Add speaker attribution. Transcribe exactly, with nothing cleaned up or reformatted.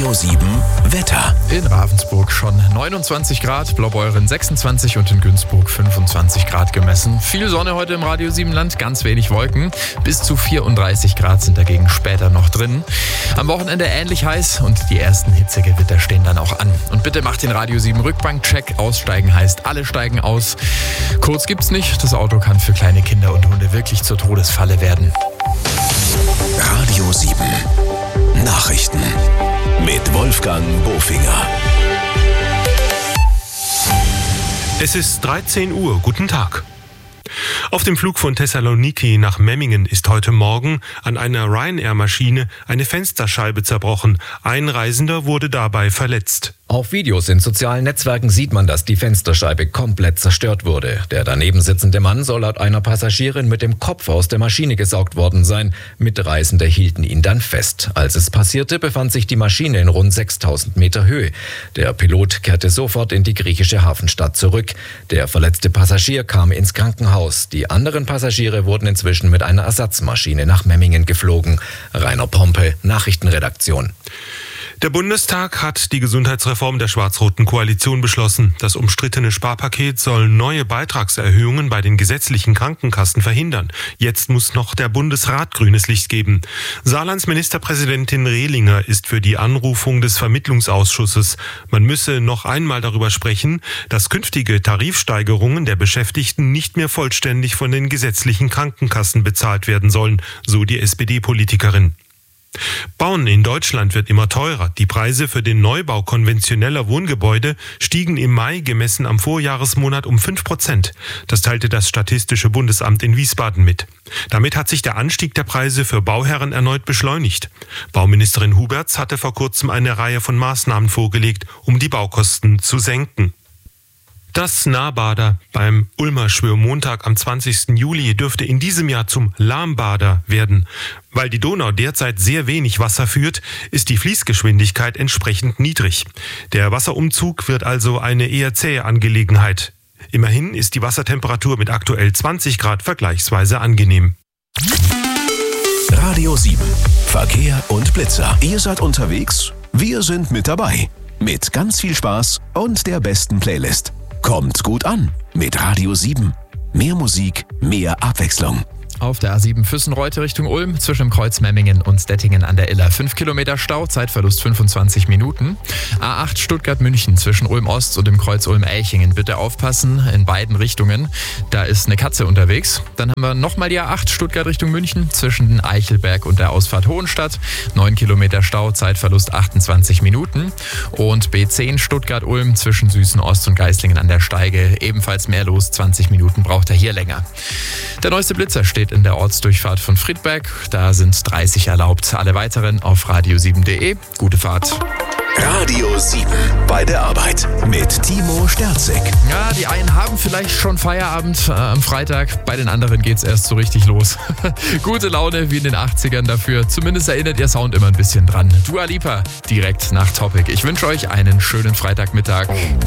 Speaker 1: Radio sieben Wetter.
Speaker 2: In Ravensburg schon neunundzwanzig Grad, Blaubeuren sechsundzwanzig und in Günzburg fünfundzwanzig Grad gemessen. Viel Sonne heute im Radio sieben Land, ganz wenig Wolken. Bis zu vierunddreißig Grad sind dagegen später noch drin. Am Wochenende ähnlich heiß und die ersten Hitzegewitter stehen dann auch an. Und bitte macht den Radio sieben Rückbank-Check. Aussteigen heißt, alle steigen aus. Kurz gibt's nicht. Das Auto kann für kleine Kinder und Hunde wirklich zur Todesfalle werden.
Speaker 1: Radio sieben Nachrichten mit Wolfgang Bofinger.
Speaker 3: Es ist dreizehn Uhr. Guten Tag. Auf dem Flug von Thessaloniki nach Memmingen ist heute Morgen an einer Ryanair-Maschine eine Fensterscheibe zerbrochen. Ein Reisender wurde dabei verletzt.
Speaker 4: Auf Videos in sozialen Netzwerken sieht man, dass die Fensterscheibe komplett zerstört wurde. Der daneben sitzende Mann soll laut einer Passagierin mit dem Kopf aus der Maschine gesaugt worden sein. Mitreisende hielten ihn dann fest. Als es passierte, befand sich die Maschine in rund sechstausend Meter Höhe. Der Pilot kehrte sofort in die griechische Hafenstadt zurück. Der verletzte Passagier kam ins Krankenhaus. Die anderen Passagiere wurden inzwischen mit einer Ersatzmaschine nach Memmingen geflogen. Rainer Pompe, Nachrichtenredaktion.
Speaker 3: Der Bundestag hat die Gesundheitsreform der schwarz-roten Koalition beschlossen. Das umstrittene Sparpaket soll neue Beitragserhöhungen bei den gesetzlichen Krankenkassen verhindern. Jetzt muss noch der Bundesrat grünes Licht geben. Saarlands Ministerpräsidentin Rehlinger ist für die Anrufung des Vermittlungsausschusses. Man müsse noch einmal darüber sprechen, dass künftige Tarifsteigerungen der Beschäftigten nicht mehr vollständig von den gesetzlichen Krankenkassen bezahlt werden sollen, so die S P D-Politikerin. Bauen in Deutschland wird immer teurer. Die Preise für den Neubau konventioneller Wohngebäude stiegen im Mai gemessen am Vorjahresmonat um fünf Prozent. Das teilte das Statistische Bundesamt in Wiesbaden mit. Damit hat sich der Anstieg der Preise für Bauherren erneut beschleunigt. Bauministerin Huberts hatte vor kurzem eine Reihe von Maßnahmen vorgelegt, um die Baukosten zu senken. Das Nahbader beim Ulmer Schwörmontag am zwanzigsten Juli dürfte in diesem Jahr zum Lahmbader werden. Weil die Donau derzeit sehr wenig Wasser führt, ist die Fließgeschwindigkeit entsprechend niedrig. Der Wasserumzug wird also eine eher zähe Angelegenheit. Immerhin ist die Wassertemperatur mit aktuell zwanzig Grad vergleichsweise angenehm.
Speaker 1: Radio sieben Verkehr und Blitzer. Ihr seid unterwegs, wir sind mit dabei. Mit ganz viel Spaß und der besten Playlist. Kommt gut an mit Radio sieben. Mehr Musik, mehr Abwechslung.
Speaker 2: Auf der A sieben Füssen-Reute Richtung Ulm zwischen dem Kreuz Memmingen und Dettingen an der Iller. fünf Kilometer Stau, Zeitverlust fünfundzwanzig Minuten. A acht Stuttgart-München zwischen Ulm-Ost und dem Kreuz Ulm-Elchingen. Bitte aufpassen in beiden Richtungen. Da ist eine Katze unterwegs. Dann haben wir nochmal die A acht Stuttgart Richtung München zwischen Eichelberg und der Ausfahrt Hohenstadt. neun Kilometer Stau, Zeitverlust achtundzwanzig Minuten. Und B zehn Stuttgart-Ulm zwischen Süßen-Ost und Geislingen an der Steige. Ebenfalls mehr los, zwanzig Minuten braucht er hier länger. Der neueste Blitzer steht in der Ortsdurchfahrt von Friedberg. Da sind dreißig erlaubt. Alle weiteren auf radio sieben punkt de. Gute Fahrt.
Speaker 1: Radio sieben bei der Arbeit mit Timo Sterzig.
Speaker 2: Ja, die einen haben vielleicht schon Feierabend äh, am Freitag. Bei den anderen geht's erst so richtig los. Gute Laune wie in den achtzigern dafür. Zumindest erinnert ihr Sound immer ein bisschen dran. Dua Lipa direkt nach Topic. Ich wünsche euch einen schönen Freitagmittag.